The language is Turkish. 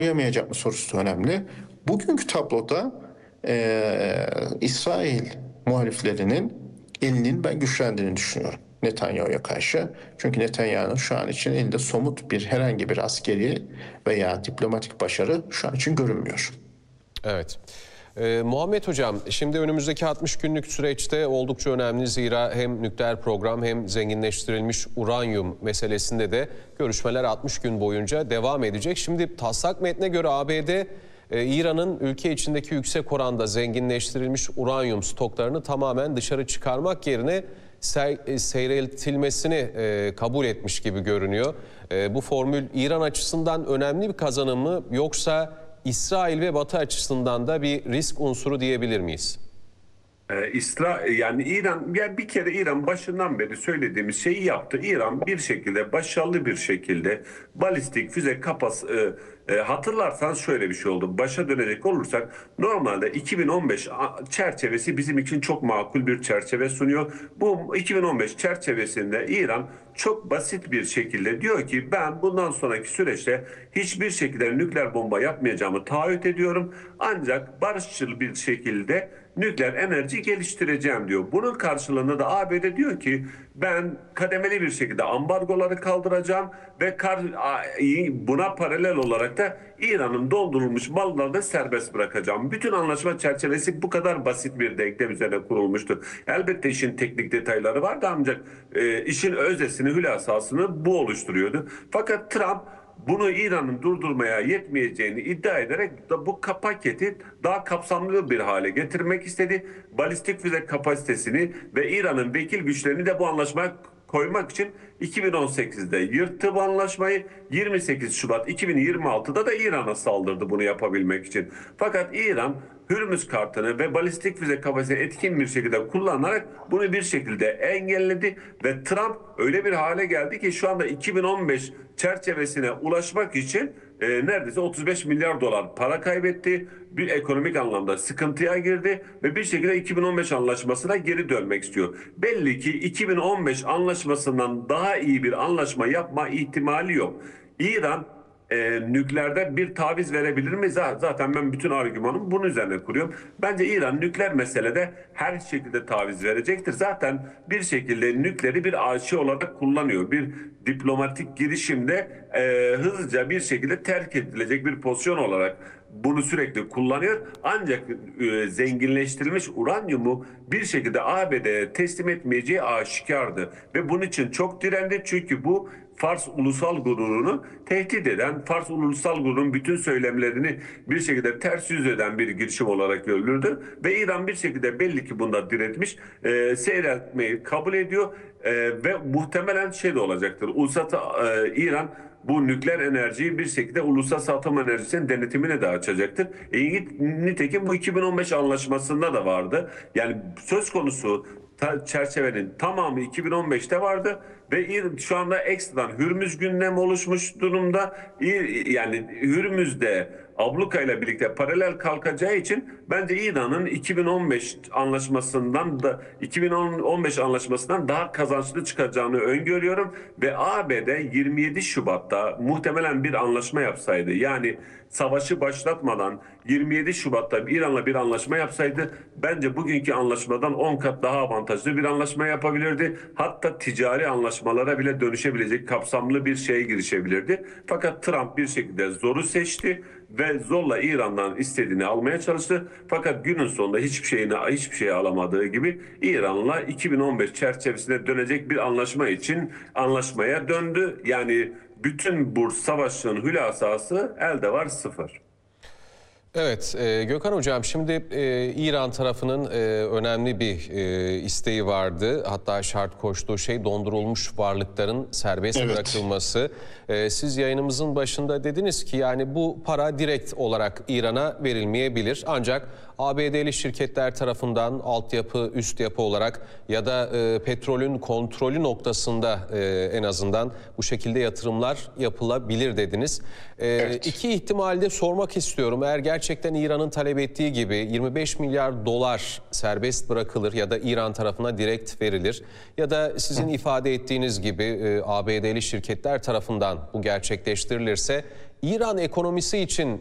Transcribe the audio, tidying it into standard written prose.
yamayacak mı sorusu önemli. Bugünkü tabloda İsrail muhaliflerinin elinin ben güçlendiğini düşünüyorum Netanyahu'ya karşı. Çünkü Netanyahu'nun şu an için elinde somut bir herhangi bir askeri veya diplomatik başarı şu an için görünmüyor. Evet. Muhammed Hocam, şimdi önümüzdeki 60 günlük süreçte oldukça önemli, zira hem nükleer program hem zenginleştirilmiş uranyum meselesinde de görüşmeler 60 gün boyunca devam edecek. Şimdi taslak metne göre ABD, İran'ın ülke içindeki yüksek oranda zenginleştirilmiş uranyum stoklarını tamamen dışarı çıkarmak yerine seyreltilmesini kabul etmiş gibi görünüyor. Bu formül İran açısından önemli bir kazanım mı, yoksa İsrail ve Batı açısından da bir risk unsuru diyebilir miyiz? Yani İran, yani bir kere İran başından beri söylediğimiz şeyi yaptı. İran bir şekilde, başarılı bir şekilde balistik füze kafası, hatırlarsanız şöyle bir şey oldu. Başa dönecek olursak normalde 2015 çerçevesi bizim için çok makul bir çerçeve sunuyor. Bu 2015 çerçevesinde İran çok basit bir şekilde diyor ki ben bundan sonraki süreçte hiçbir şekilde nükleer bomba yapmayacağımı taahhüt ediyorum. Ancak barışçıl bir şekilde nükleer enerji geliştireceğim diyor. Bunun karşılığında da ABD diyor ki ben kademeli bir şekilde ambargoları kaldıracağım ve buna paralel olarak da İran'ın dondurulmuş mallarını da serbest bırakacağım. Bütün anlaşma çerçevesi bu kadar basit bir denklem üzerine kurulmuştu. Elbette işin teknik detayları vardı ancak işin özdesini, hülasasını bu oluşturuyordu. Fakat Trump bunu İran'ın durdurmaya yetmeyeceğini iddia ederek da bu paketi daha kapsamlı bir hale getirmek istedi. Balistik füze kapasitesini ve İran'ın vekil güçlerini de bu anlaşmaya koymak için 2018'de yırttı bu anlaşmayı. 28 Şubat 2026'da da İran'a saldırdı bunu yapabilmek için. Fakat İran Hürmüz kartını ve balistik füze kapasitesini etkin bir şekilde kullanarak bunu bir şekilde engelledi ve Trump öyle bir hale geldi ki şu anda 2015 çerçevesine ulaşmak için neredeyse 35 milyar dolar para kaybetti. Bir ekonomik anlamda sıkıntıya girdi ve bir şekilde 2015 anlaşmasına geri dönmek istiyor. Belli ki 2015 anlaşmasından daha iyi bir anlaşma yapma ihtimali yok. İran nükleerde bir taviz verebilir mi? Zaten ben bütün argümanımı bunun üzerine kuruyorum. Bence İran nükleer meselede her şekilde taviz verecektir. Zaten bir şekilde nükleeri bir şey olarak kullanıyor. Bir diplomatik girişimde hızlıca bir şekilde terk edilecek bir pozisyon olarak bunu sürekli kullanıyor. Ancak zenginleştirilmiş uranyumu bir şekilde ABD'ye teslim etmeyeceği aşikardı. Ve bunun için çok direndi. Çünkü bu Fars ulusal gururunu tehdit eden, Fars ulusal gururunun bütün söylemlerini bir şekilde ters yüz eden bir girişim olarak görülürdü. Ve İran bir şekilde belli ki bunda diretmiş, seyretmeyi kabul ediyor ve muhtemelen şey de olacaktır. İran bu nükleer enerjiyi bir şekilde uluslararası atom enerjisinin denetimine de açacaktır. Nitekim bu 2015 anlaşmasında da vardı. Yani söz konusu çerçevenin tamamı 2015'te vardı ve şu anda ekstradan Hürmüz gündemi oluşmuş durumda. Yani Hürmüz'de abluka ile birlikte paralel kalkacağı için bence İran'ın 2015 anlaşmasından daha kazançlı çıkacağını öngörüyorum ve ABD 27 Şubat'ta muhtemelen bir anlaşma yapsaydı, yani savaşı başlatmadan 27 Şubat'ta İran'la bir anlaşma yapsaydı bence bugünkü anlaşmadan 10 kat daha avantajlı bir anlaşma yapabilirdi. Hatta ticari anlaşmalara bile dönüşebilecek kapsamlı bir şeye girişebilirdi. Fakat Trump bir şekilde zoru seçti ve zorla İran'dan istediğini almaya çalıştı. Fakat günün sonunda hiçbir şey alamadığı gibi İran'la 2015 çerçevesine dönecek bir anlaşma için anlaşmaya döndü. Yani bütün bu savaşın hülasası elde var, sıfır. Evet, Gökhan Hocam, şimdi İran tarafının önemli bir isteği vardı. Hatta şart koştuğu şey dondurulmuş varlıkların serbest bırakılması. Siz yayınımızın başında dediniz ki yani bu para direkt olarak İran'a verilmeyebilir. Ancak ABD'li şirketler tarafından altyapı, üst yapı olarak ya da petrolün kontrolü noktasında en azından bu şekilde yatırımlar yapılabilir dediniz. Evet. İki ihtimalde sormak istiyorum. Eğer gerçekten İran'ın talep ettiği gibi 25 milyar dolar serbest bırakılır ya da İran tarafına direkt verilir ya da sizin ifade ettiğiniz gibi ABD'li şirketler tarafından bu gerçekleştirilirse İran ekonomisi için